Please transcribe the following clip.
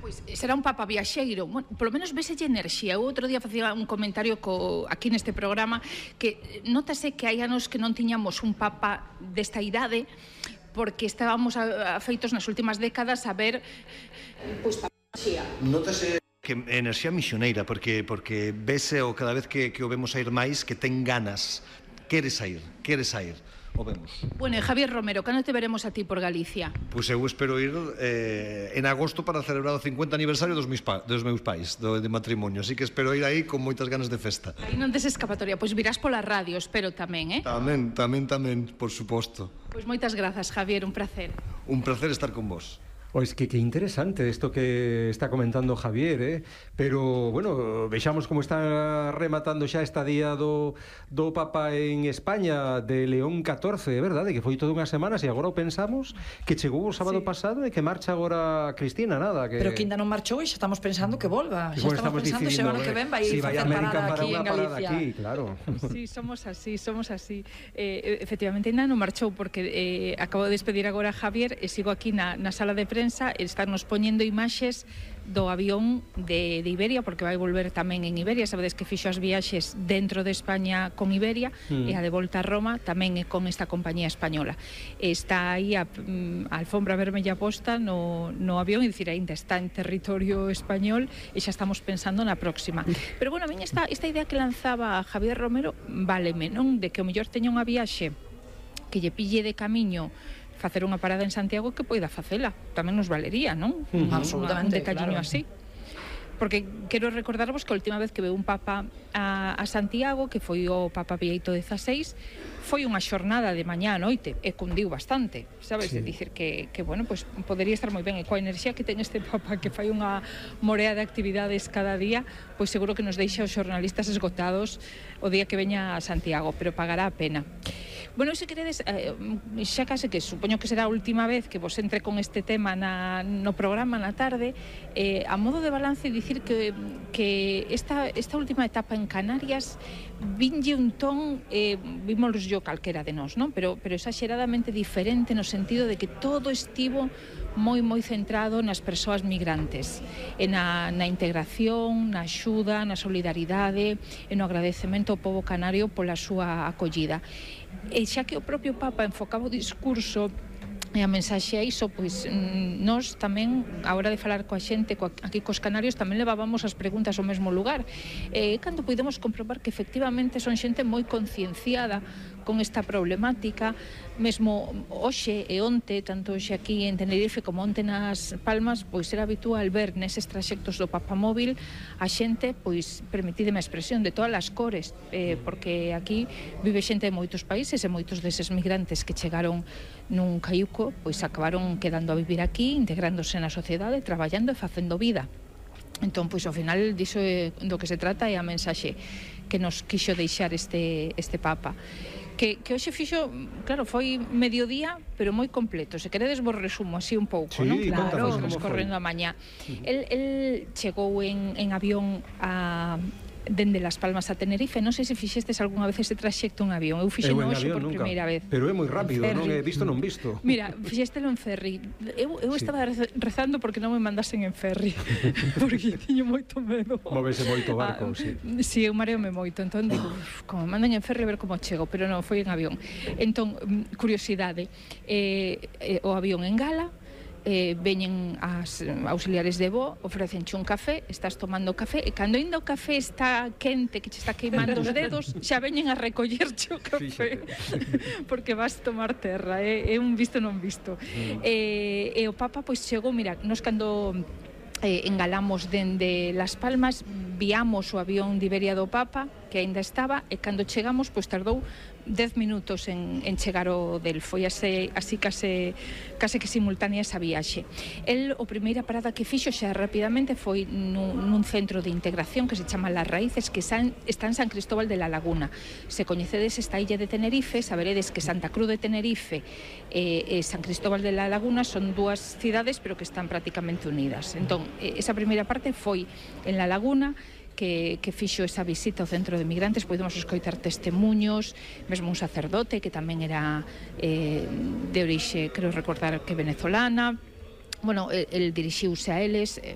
Pois será un papa viaxeiro, bueno, polo menos veselle enerxía. Eu outro día facía un comentario aquí neste programa que notase que hai anos que non tiñamos un papa desta idade porque estábamos afeitos nas últimas décadas a ver pois enerxía. Notase que enerxía misioneira porque vese o cada vez que o vemos sair máis que ten ganas, quere sair. O vemos. Bueno, e Javier Romero, cando te veremos a ti por Galicia? Pois eu espero ir en agosto para celebrar o 50 aniversario dos meus pais de matrimonio, así que espero ir aí con moitas ganas de festa. Aí non tes escapatoria, pois virás pola radio, espero tamén, Tamén, por suposto. Pois moitas grazas, Javier, un placer. Un placer estar con vos. Pois que interesante isto que está comentando Javier, pero, bueno, vexamos como está rematando xa esta día do Papa en España de León XIV, é verdade, que foi toda unha semana, e agora o pensamos que chegou o sábado pasado e que marcha agora Cristina, nada que... Pero que ainda non marchou e xa estamos pensando que volva, xa estamos pensando se o ano que ven vai facer parada aquí en Galicia. Claro. Sí, somos así. Efectivamente, ainda non marchou porque acabo de despedir agora a Javier e sigo aquí na sala de prensa. Estarnos poñendo imaxes do avión de Iberia, porque vai volver tamén en Iberia. Sabedes que fixo as viaxes dentro de España con Iberia e a de volta a Roma tamén é con esta compañía española. Está aí a alfombra vermella posta no avión, é dicir, ainda está en territorio español e xa estamos pensando na próxima. Pero bueno, a min esta idea que lanzaba Javier Romero váleme, non? De que o mellor teña unha viaxe que lle pille de camiño facer unha parada en Santiago que poida facela. Tamén nos valería, non? Absolutamente, un detalliño claro. así. Porque quero recordarvos que a última vez que veu un papa a Santiago, que foi o Papa Pieito XVI, foi unha xornada de mañá a noite e cundiu bastante, sabes? Sí. De dicir que bueno, pues podería estar moi ben, e coa enerxía que ten este papa que fai unha morea de actividades cada día, pois seguro que nos deixa os xornalistas esgotados o día que veña a Santiago, pero pagará a pena. Bueno, se queredes, xa case que supoño que será a última vez que vos entre con este tema no programa na tarde, a modo de balance dicir que esta última etapa en Canarias vinlle un ton, vimos yo calquera de nós, non? Pero exageradamente diferente no sentido de que todo estivo moi centrado nas persoas migrantes, na integración, na axuda, na solidaridade e no agradecemento ao pobo canario pola súa acollida. E xa que o propio Papa enfocaba o discurso e a mensaxe a iso, pois nós tamén, a hora de falar coa xente aquí cos canarios, tamén levábamos as preguntas ao mesmo lugar, cando podemos comprobar que efectivamente son xente moi concienciada con esta problemática. Mesmo hoxe e onte, tanto hoxe aquí en Tenerife como onte nas Palmas, pois era habitual ver neses traxectos do Papamóvil a xente, pois, permitideme a expresión, de todas as cores, porque aquí vive xente de moitos países e moitos deses migrantes que chegaron nun caiuco, pois acabaron quedando a vivir aquí, integrándose na sociedade, traballando e facendo vida. Entón, pois, ao final, diso do que se trata é a mensaxe que nos quixo deixar este Papa. Que hoxe fixo, claro, foi mediodía, pero moi completo. Se queredes vos resumo así un pouco, sí, non? Claro, correndo a mañá. El chegou en avión dende Las Palmas a Tenerife. Non sei se fixestes algunha vez ese traxecto en avión. Eu fixen hoxe por primeira vez. Pero é moi rápido, non é visto non visto. Mira, fixéstelo en ferry. Eu estaba rezando porque non me mandasen en ferry, porque tiño moito medo. Móvese moito barco, sí. Si, eu mareome moito, entón digo, como manden en ferry a ver como chego, pero non, foi en avión. Entón, curiosidade, o avión en gala, veñen as auxiliares de voo, ofrecenche un café, estás tomando café, e cando ainda o café está quente, que che está queimando os dedos, xa veñen a recollerche o café porque vas tomar terra, é un visto non visto. E o Papa pois chegou, mira, nos cando engalamos dende Las Palmas, viamos o avión de Iberia do Papa, que aínda estaba, e cando chegamos, pois tardou 10 minutos en chegar o del. Foi así case que simultánea esa viaxe. El, o primeira parada que fixo xa rapidamente foi nun centro de integración que se chama Las Raíces, que está en San Cristóbal de la Laguna. Se coñecedes esta illa de Tenerife, saberedes que Santa Cruz de Tenerife e San Cristóbal de la Laguna son dúas cidades, pero que están prácticamente unidas. Entón, esa primeira parte foi en La Laguna, que fixo esa visita ao centro de migrantes. Podemos escoitar testemunhos, mesmo un sacerdote que tamén era de orixe, creo recordar que venezolana. Bueno, el dirixiuse a eles,